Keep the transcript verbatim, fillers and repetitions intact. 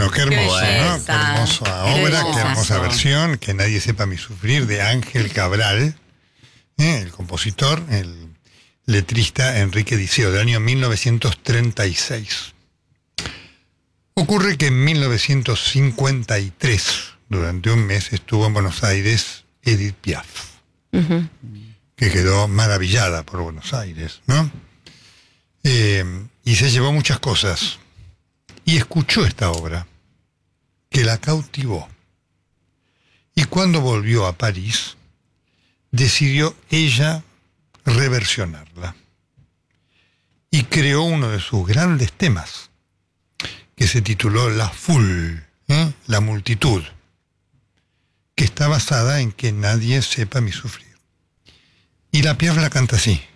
Bueno, qué hermoso, Qué ¿no? belleza. Qué hermosa Qué obra, qué belleza. hermosa versión, Que nadie sepa mi sufrir, de Ángel Cabral, ¿eh? El compositor, el letrista Enrique Diceo, del año mil novecientos treinta y seis. Ocurre que en mil novecientos cincuenta y tres, durante un mes, estuvo en Buenos Aires Edith Piaf, Uh-huh. que quedó maravillada por Buenos Aires, ¿no? Eh, y se llevó muchas cosas. Y escuchó esta obra, que la cautivó. Y cuando volvió a París, decidió ella reversionarla. Y creó uno de sus grandes temas, que se tituló La Foule, ¿eh? La multitud, que está basada en Que nadie sepa mi sufrir. Y la Piaf la canta así.